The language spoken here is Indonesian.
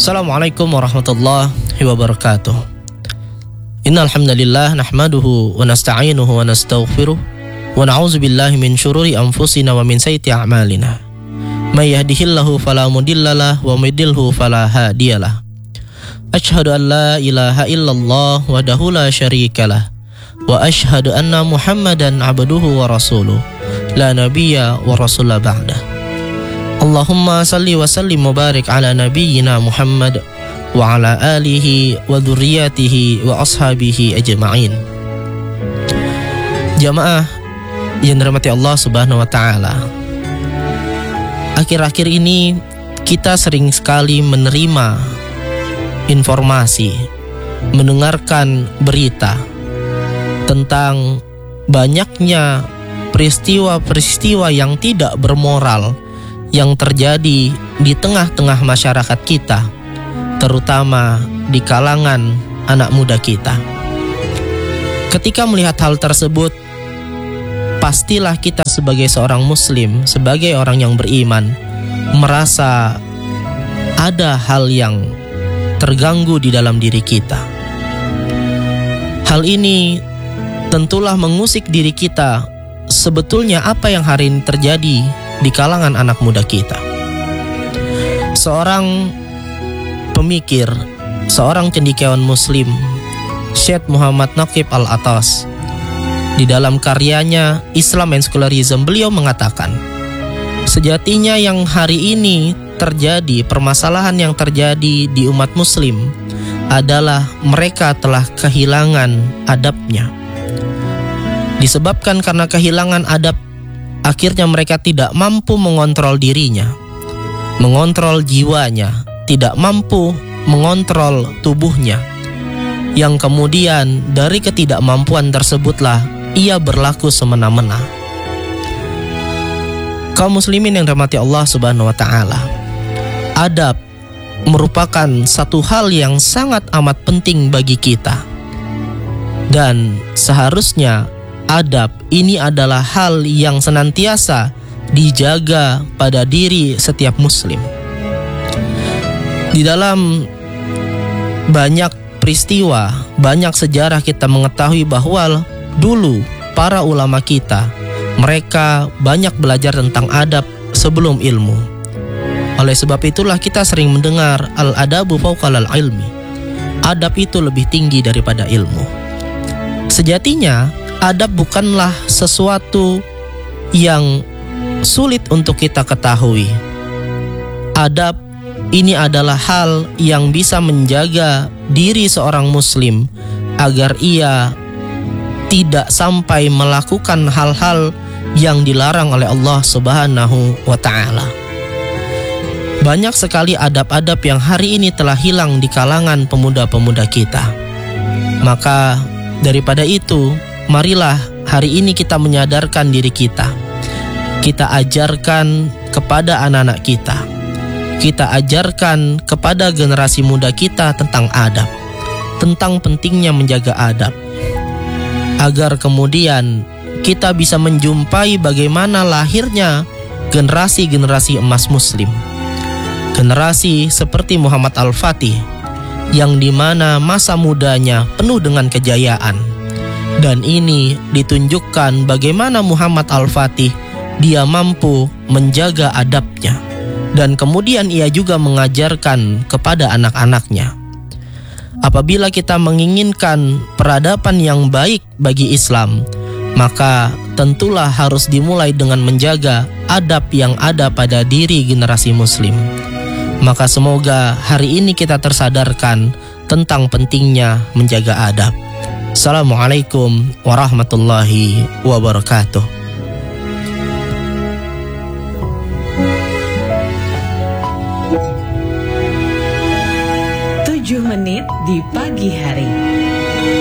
Assalamualaikum warahmatullahi wabarakatuh. Innal hamdalillah nahmaduhu wa nasta'inuhu wa nastaghfiruh wa na'udzu billahi min syururi anfusina wa min sayyiati a'malina. May yahdihillahu fala mudhillalah wa may yudhlilhu fala hadiyalah. Asyhadu an la ilaha illallah wahdahu la syarikalah wa asyhadu anna Muhammadan abduhu wa rasuluh la nabiyya wa rasula ba'dah. Allahumma salli wa sallim wa barik ala nabiyyina Muhammad wa ala alihi wa dzurriyyatihi wa ashabihi ajma'in. Jamaah yang dirahmati Allah Subhanahu wa taala. Akhir-akhir ini kita sering sekali menerima informasi, mendengarkan berita tentang banyaknya peristiwa-peristiwa yang tidak bermoral yang terjadi di tengah-tengah masyarakat kita, terutama di kalangan anak muda kita. Ketika melihat hal tersebut, pastilah kita sebagai seorang muslim, sebagai orang yang beriman, merasa ada hal yang terganggu di dalam diri kita. Hal ini tentulah mengusik diri kita, sebetulnya apa yang hari ini terjadi di kalangan anak muda kita. Seorang pemikir, seorang cendekiawan muslim, Syekh Muhammad Naqib Al-Atas, di dalam karyanya Islam and Secularism, beliau mengatakan, sejatinya yang hari ini terjadi, permasalahan yang terjadi di umat muslim adalah mereka telah kehilangan adabnya. Disebabkan karena kehilangan adab, akhirnya mereka tidak mampu mengontrol dirinya, mengontrol jiwanya, tidak mampu mengontrol tubuhnya, yang kemudian dari ketidakmampuan tersebutlah ia berlaku semena-mena. Kaum muslimin yang dirahmati Allah Subhanahu wa taala, adab merupakan satu hal yang sangat amat penting bagi kita, dan seharusnya adab ini adalah hal yang senantiasa dijaga pada diri setiap muslim. Di dalam banyak peristiwa, banyak sejarah kita mengetahui bahwa dulu para ulama kita, mereka banyak belajar tentang adab sebelum ilmu. Oleh sebab itulah kita sering mendengar al-adabu fawqal al-ilmi. Adab itu lebih tinggi daripada ilmu. Sejatinya adab bukanlah sesuatu yang sulit untuk kita ketahui. Adab ini adalah hal yang bisa menjaga diri seorang muslim agar ia tidak sampai melakukan hal-hal yang dilarang oleh Allah Subhanahu wa taala. Banyak sekali adab-adab yang hari ini telah hilang di kalangan pemuda-pemuda kita. Maka daripada itu, marilah hari ini kita menyadarkan diri kita. Kita ajarkan kepada anak-anak kita. Kita ajarkan kepada generasi muda kita tentang adab, tentang pentingnya menjaga adab, agar kemudian kita bisa menjumpai bagaimana lahirnya generasi-generasi emas muslim. Generasi seperti Muhammad Al-Fatih, yang dimana masa mudanya penuh dengan kejayaan. Dan ini ditunjukkan bagaimana Muhammad Al-Fatih dia mampu menjaga adabnya, dan kemudian ia juga mengajarkan kepada anak-anaknya. Apabila kita menginginkan peradaban yang baik bagi Islam, maka tentulah harus dimulai dengan menjaga adab yang ada pada diri generasi muslim. Maka semoga hari ini kita tersadarkan tentang pentingnya menjaga adab. Assalamualaikum warahmatullahi wabarakatuh. 7 menit di pagi hari.